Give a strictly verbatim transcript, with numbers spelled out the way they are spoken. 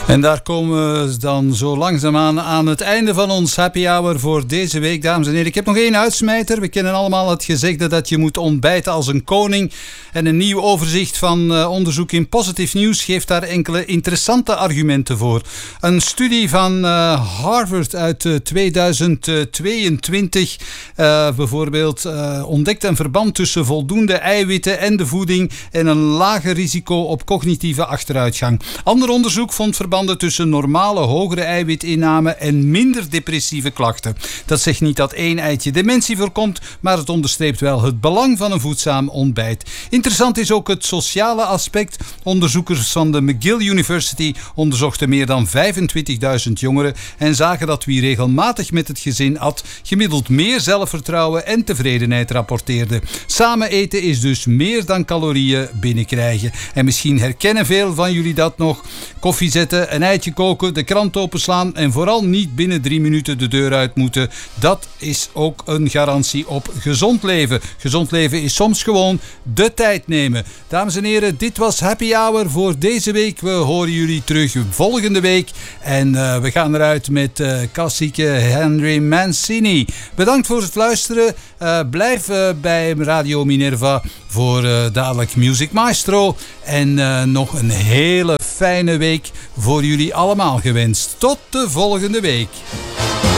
En daar komen we dan zo langzaamaan aan het einde van ons happy hour voor deze week, dames en heren. Ik heb nog één uitsmijter. We kennen allemaal het gezegde dat je moet ontbijten als een koning. En een nieuw overzicht van uh, onderzoek in Positive News geeft daar enkele interessante argumenten voor. Een studie van uh, Harvard uit uh, tweeduizend tweeëntwintig uh, bijvoorbeeld uh, ontdekt een verband tussen voldoende eiwitten en de voeding en een lager risico op cognitieve achteruitgang. Ander onderzoek vond verbanden tussen normale hogere eiwitinname en minder depressieve klachten. Dat zegt niet dat één eitje dementie voorkomt, maar het onderstreept wel het belang van een voedzaam ontbijt. Interessant is ook het sociale aspect. Onderzoekers van de McGill University onderzochten meer dan vijfentwintigduizend jongeren en zagen dat wie regelmatig met het gezin at, gemiddeld meer zelfvertrouwen en tevredenheid rapporteerde. Samen eten is dus meer dan calorieën binnenkrijgen. En misschien herkennen veel van jullie dat nog. Koffie zetten, een eitje koken, de krant openslaan en vooral niet binnen drie minuten de deur uit moeten. Dat is ook een garantie op gezond leven. Gezond leven is soms gewoon de tijd nemen. Dames en heren, dit was Happy Hour voor deze week. We horen jullie terug volgende week. En uh, we gaan eruit met uh, klassieke Henry Mancini. Bedankt voor het luisteren. Uh, blijf uh, bij Radio Minerva voor uh, dadelijk Music Maestro. En uh, nog een hele fijne week voor jullie allemaal gewenst. Tot de volgende week.